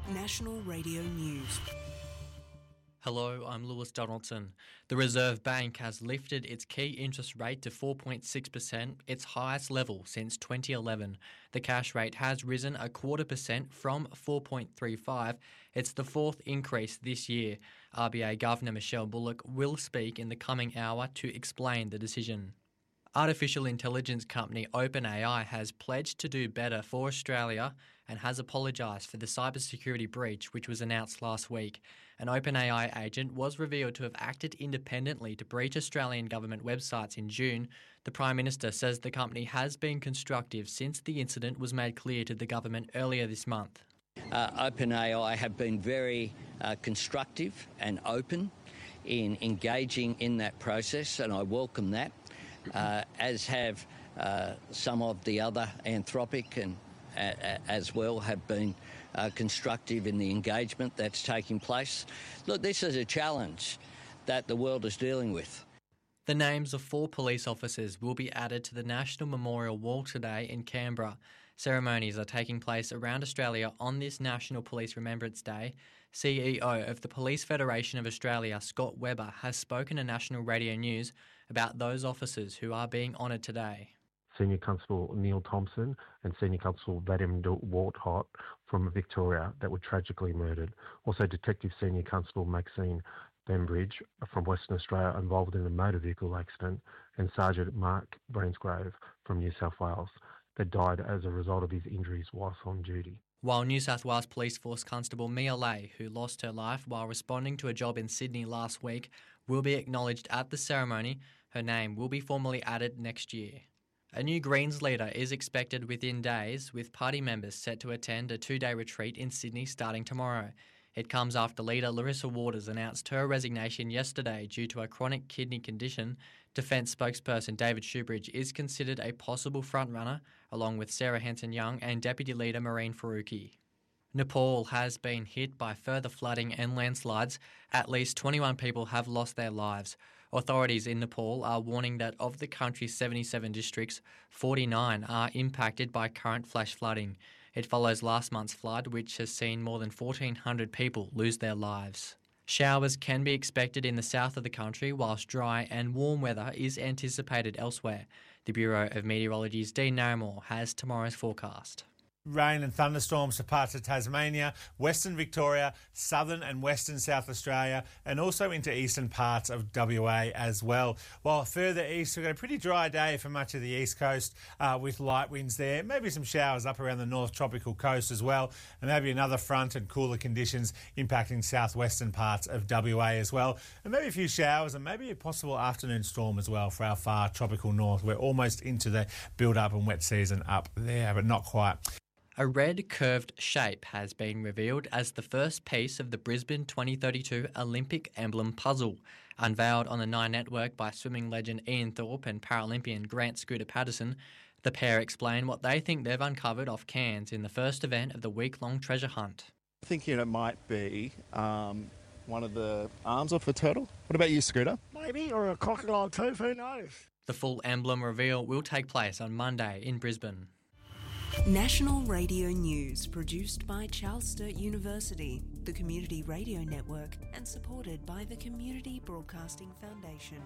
National Radio News. Hello, I'm Lewis Donaldson. The Reserve Bank has lifted its key interest rate to 4.6%, its highest level since 2011. The cash rate has risen 0.25% from 4.35. It's the fourth increase this year. RBA Governor Michelle Bullock will speak in the coming hour to explain the decision. Artificial intelligence company OpenAI has pledged to do better for Australia and has apologised for the cybersecurity breach which was announced last week. An OpenAI agent was revealed to have acted independently to breach Australian government websites in June. The Prime Minister says the company has been constructive since the incident was made clear to the government earlier this month. OpenAI have been very constructive and open in engaging in that process, and I welcome that. As have some of the other Anthropic and as well have been constructive in the engagement that's taking place. Look, this is a challenge that the world is dealing with. The names of 4 police officers will be added to the National Memorial Wall today in Canberra. Ceremonies are taking place around Australia on this National Police Remembrance Day. CEO of the Police Federation of Australia, Scott Webber, has spoken to National Radio News about those officers who are being honoured today. Senior Constable Neil Thompson and Senior Constable Vadim Warthot from Victoria that were tragically murdered. Also Detective Senior Constable Maxine Bembridge from Western Australia involved in a motor vehicle accident, and Sergeant Mark Brainsgrave from New South Wales that died as a result of his injuries whilst on duty. While New South Wales Police Force Constable Mia Lay, who lost her life while responding to a job in Sydney last week, will be acknowledged at the ceremony, her name will be formally added next year. A new Greens leader is expected within days, with party members set to attend a 2-day retreat in Sydney starting tomorrow. It comes after leader Larissa Waters announced her resignation yesterday due to a chronic kidney condition. Defence spokesperson David Shoebridge is considered a possible frontrunner, along with Sarah Hanson-Young and Deputy Leader Marine Faruqi. Nepal has been hit by further flooding and landslides. At least 21 people have lost their lives. Authorities in Nepal are warning that of the country's 77 districts, 49 are impacted by current flash flooding. It follows last month's flood, which has seen more than 1,400 people lose their lives. Showers can be expected in the south of the country, whilst dry and warm weather is anticipated elsewhere. The Bureau of Meteorology's Dean Naramore has tomorrow's forecast. Rain and thunderstorms to parts of Tasmania, Western Victoria, southern and western South Australia, and also into eastern parts of WA as well. While further east, we've got a pretty dry day for much of the east coast with light winds there. Maybe some showers up around the north tropical coast as well, and maybe another front and cooler conditions impacting southwestern parts of WA as well. And maybe a few showers and maybe a possible afternoon storm as well for our far tropical north. We're almost into the build-up and wet season up there, but not quite. A red curved shape has been revealed as the first piece of the Brisbane 2032 Olympic emblem puzzle. Unveiled on the Nine Network by swimming legend Ian Thorpe and Paralympian Grant Scooter Patterson, the pair explain what they think they've uncovered off Cairns in the first event of the week-long treasure hunt. Thinking it might be one of the arms off a turtle. What about you, Scooter? Maybe, or a crocodile too, who knows? The full emblem reveal will take place on Monday in Brisbane. National Radio News, produced by Charles Sturt University, the Community Radio Network, and supported by the Community Broadcasting Foundation.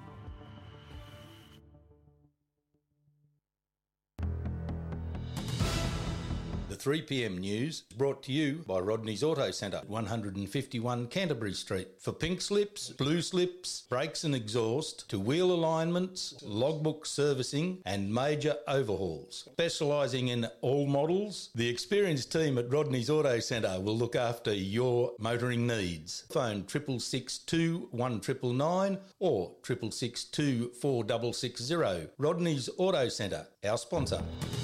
The 3pm news brought to you by Rodney's Auto Centre, 151 Canterbury Street. For pink slips, blue slips, brakes and exhaust, to wheel alignments, logbook servicing and major overhauls. Specialising in all models, the experienced team at Rodney's Auto Centre will look after your motoring needs. Phone 662 1999 or 662 4660. Rodney's Auto Centre, our sponsor.